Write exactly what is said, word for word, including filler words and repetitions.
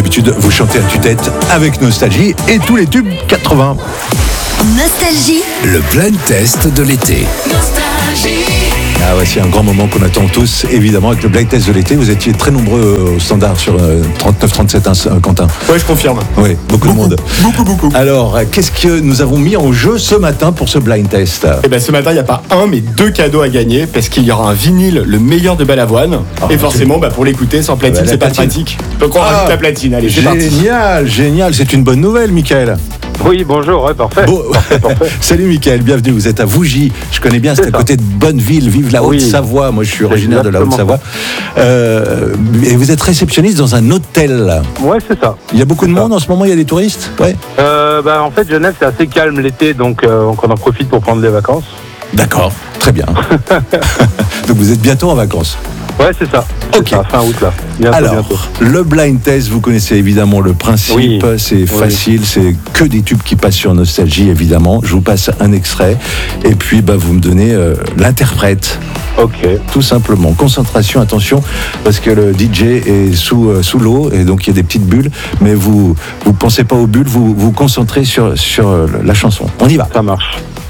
d'habitude, vous chantez à tue-tête avec Nostalgie et tous les tubes quatre-vingts. Nostalgie. Le blind test de l'été. Nostalgie. Ah ouais, c'est un grand moment qu'on attend tous, évidemment, avec le blind test de l'été. Vous étiez très nombreux au standard sur euh, trente-neuf trente-sept, hein, Quentin. Ouais, je confirme. Oui, beaucoup, beaucoup de monde. Beaucoup, beaucoup. Alors, qu'est-ce que nous avons mis en jeu ce matin pour ce blind test? Et ben ce matin, il n'y a pas un, mais deux cadeaux à gagner, parce qu'il y aura un vinyle, le meilleur de Balavoine. Oh, et forcément, bah, pour l'écouter, sans platine, Bah, la c'est pas platine. pratique. Donc on Ah, rajoute la platine. Allez, c'est parti. Génial, génial. C'est une bonne nouvelle, Mickaël. Oui, bonjour, ouais, parfait. Bon, Parfait, parfait. salut Mickaël, bienvenue. Vous êtes à Vougy. Je connais bien, c'est C'est à ça. côté de Bonneville. Vive la Oui. Haute-Savoie. Moi, je suis originaire de la Exactement. Haute-Savoie. Euh, et vous êtes réceptionniste dans un hôtel. Ouais, c'est ça. Il y a beaucoup de C'est ça. monde en ce moment. Il y a des touristes. Ouais. Euh, bah, en fait, Genève, c'est assez calme l'été, donc, euh, donc on en profite pour prendre des vacances. D'accord. Très bien. Donc vous êtes bientôt en vacances. Ouais, c'est ça. C'est Ok. ça, fin août, là. Bientôt, Alors, bientôt. le blind test, vous connaissez évidemment le principe, Oui. c'est facile, c'est que des tubes qui passent sur Nostalgie, évidemment. Je vous passe un extrait, et puis bah, vous me donnez euh, l'interprète, Ok. tout simplement. Concentration, attention, parce que le D J est sous, euh, sous l'eau, et donc il y a des petites bulles, mais vous vous pensez pas aux bulles, vous vous concentrez sur, sur euh, la chanson. On y va. Ça marche.